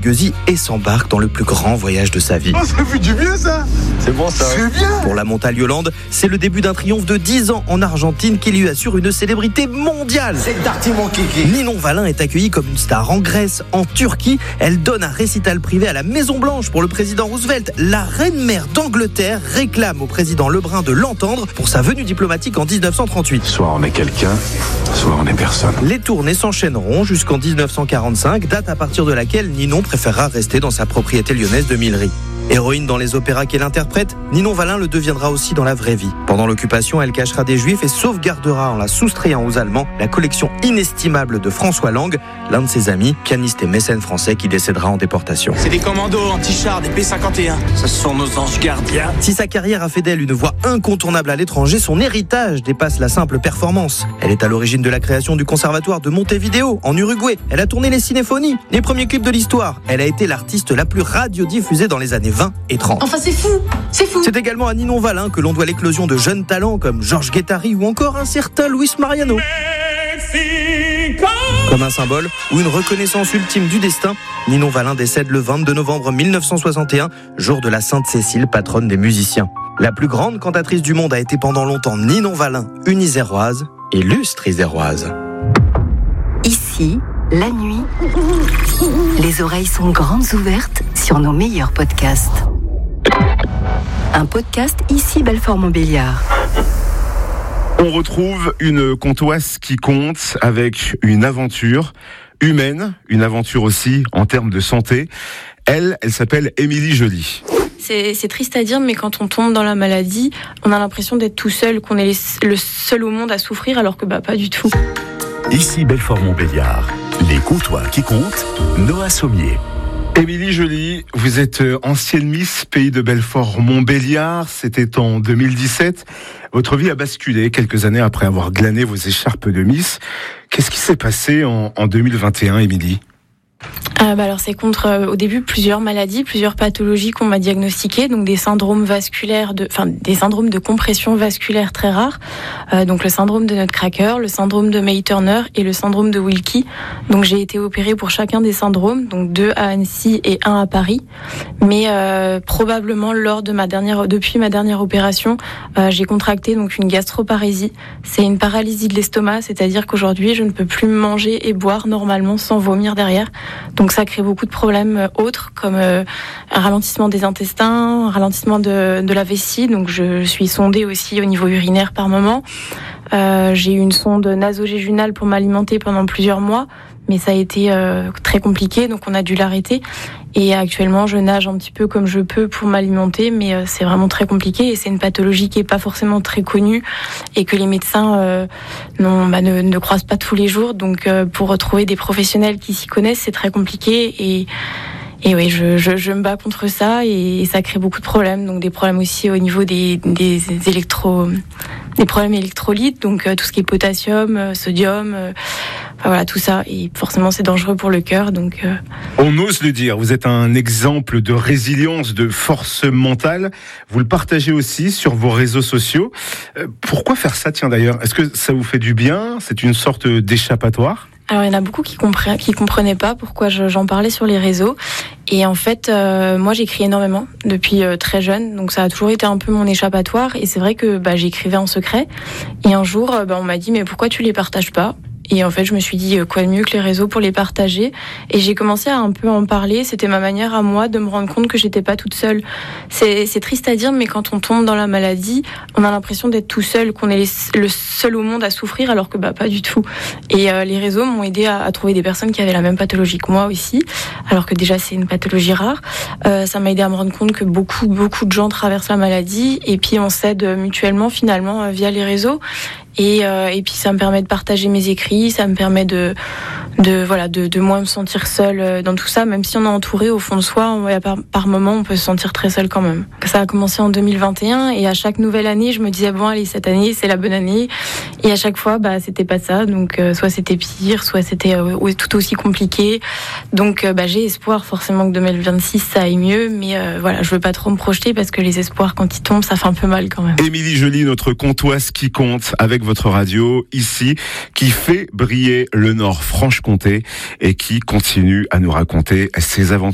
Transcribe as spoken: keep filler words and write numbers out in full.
Gueusy et s'embarque dans le plus grand voyage de sa vie. Oh, ça fait du bien ça. C'est bon ça. C'est bien. Pour la Montagne-Hollande, c'est le début d'un triomphe de dix ans en Argentine qui lui assure une célébrité mondiale. C'est Darty mon kiki. Ninon Wallin est accueillie comme une star en Grèce, en Turquie. Elle donne un récital privé à la Maison Blanche pour le président Roosevelt. La reine-mère d'Angleterre réclame au président Lebrun de l'entendre pour sa venue diplomatique en dix-neuf cent trente-huit. Soit on est quelqu'un, soit on est personne. Les tournées s'enchaîneront jusqu'en dix-neuf cent quarante-cinq, date à partir de laquelle Ninon préférera rester dans sa propriété lyonnaise de Millery. Héroïne dans les opéras qu'elle interprète, Ninon Wallin le deviendra aussi dans la vraie vie. Pendant l'occupation, elle cachera des Juifs et sauvegardera, en la soustrayant aux Allemands, la collection inestimable de François Lang, l'un de ses amis, pianiste et mécène français qui décédera en déportation. C'est des commandos anti-chars, des P cinquante et un. Ce sont nos anges gardiens. Si sa carrière a fait d'elle une voix incontournable à l'étranger, son héritage dépasse la simple performance. Elle est à l'origine de la création du conservatoire de Montevideo, en Uruguay. Elle a tourné les cinéphonies, les premiers clips de l'histoire. Elle a été l'artiste la plus radiodiffusée dans les années vingt et trente. Enfin, c'est fou, c'est fou. C'est également à Ninon Wallin que l'on doit l'éclosion de jeunes talents comme Georges Guettari ou encore un certain Luis Mariano. Comme un symbole ou une reconnaissance ultime du destin, Ninon Wallin décède le vingt-deux novembre mille neuf cent soixante et un, jour de la Sainte Cécile, patronne des musiciens. La plus grande cantatrice du monde a été pendant longtemps Ninon Wallin, une iséroise, illustre iséroise. Ici, la nuit, les oreilles sont grandes ouvertes sur nos meilleurs podcasts. Un podcast Ici Belfort-Montbéliard. On retrouve une comtoise qui compte avec une aventure humaine, une aventure aussi en termes de santé. Elle, elle s'appelle Émilie Joly. C'est, c'est triste à dire, mais quand on tombe dans la maladie, on a l'impression d'être tout seul, qu'on est les, le seul au monde à souffrir, alors que bah pas du tout. Ici Belfort-Montbéliard, les comtois qui comptent, Noah Sommier. Émilie Joly, vous êtes ancienne Miss Pays de Belfort-Montbéliard, c'était en deux mille dix-sept. Votre vie a basculé quelques années après avoir glané vos écharpes de Miss. Qu'est-ce qui s'est passé en, en deux mille vingt et un, Émilie ? Euh, bah alors c'est contre euh, au début plusieurs maladies, plusieurs pathologies qu'on m'a diagnostiquées, donc des syndromes vasculaires, de, enfin des syndromes de compression vasculaire très rares, euh, donc le syndrome de Nutcracker, le syndrome de May-Turner et le syndrome de Wilkie. Donc j'ai été opérée pour chacun des syndromes, donc deux à Annecy et un à Paris. Mais euh, probablement lors de ma dernière, depuis ma dernière opération, euh, j'ai contracté donc une gastroparésie. C'est une paralysie de l'estomac, c'est-à-dire qu'aujourd'hui je ne peux plus manger et boire normalement sans vomir derrière. Donc ça crée beaucoup de problèmes autres, comme euh, un ralentissement des intestins, un ralentissement de, de la vessie. Donc je suis sondée aussi au niveau urinaire par moment. Euh, j'ai eu une sonde nasogéjunale pour m'alimenter pendant plusieurs mois, mais ça a été euh, très compliqué, donc on a dû l'arrêter. Et actuellement, je nage un petit peu comme je peux pour m'alimenter, mais euh, c'est vraiment très compliqué. Et c'est une pathologie qui est pas forcément très connue et que les médecins euh, non, bah, ne, ne croisent pas tous les jours. Donc, euh, pour retrouver des professionnels qui s'y connaissent, c'est très compliqué. Et Et oui, je, je, je me bats contre ça et, et ça crée beaucoup de problèmes. Donc des problèmes aussi au niveau des, des électro, des problèmes électrolytes, donc euh, tout ce qui est potassium, euh, sodium, euh, enfin, voilà tout ça. Et forcément, c'est dangereux pour le cœur. Donc euh... on ose le dire. Vous êtes un exemple de résilience, de force mentale. Vous le partagez aussi sur vos réseaux sociaux. Euh, pourquoi faire ça, tiens d'ailleurs ? Est-ce que ça vous fait du bien ? C'est une sorte d'échappatoire ? Alors il y en a beaucoup qui comprenaient, qui comprenaient pas pourquoi je, j'en parlais sur les réseaux. Et en fait, euh, moi j'écris énormément depuis euh, très jeune, donc ça a toujours été un peu mon échappatoire. Et c'est vrai que bah, j'écrivais en secret. Et un jour, euh, bah, on m'a dit mais pourquoi tu les partages pas ? Et en fait, je me suis dit, quoi de mieux que les réseaux pour les partager ? Et j'ai commencé à un peu en parler. C'était ma manière à moi de me rendre compte que j'étais pas toute seule. C'est, c'est triste à dire, mais quand on tombe dans la maladie, on a l'impression d'être tout seul, qu'on est les, le seul au monde à souffrir, alors que bah pas du tout. Et euh, les réseaux m'ont aidé à, à trouver des personnes qui avaient la même pathologie que moi aussi, alors que déjà c'est une pathologie rare. Euh, ça m'a aidé à me rendre compte que beaucoup, beaucoup de gens traversent la maladie, et puis on s'aide mutuellement finalement euh, via les réseaux. Et, euh, et puis ça me permet de partager mes écrits, ça me permet de, de voilà, de, de moins me sentir seule dans tout ça, même si on est entouré au fond de soi, on, par, par moment on peut se sentir très seul quand même. Ça a commencé en deux mille vingt et un et à chaque nouvelle année, je me disais bon allez cette année c'est la bonne année, et à chaque fois bah c'était pas ça, donc euh, soit c'était pire, soit c'était euh, tout aussi compliqué. Donc euh, bah j'ai espoir forcément que deux mille vingt-six ça aille mieux, mais euh, voilà je veux pas trop me projeter parce que les espoirs quand ils tombent ça fait un peu mal quand même. Émilie Joly, notre comtoise qui compte avec votre radio ici, qui fait briller le Nord Franche-Comté et qui continue à nous raconter ses aventures.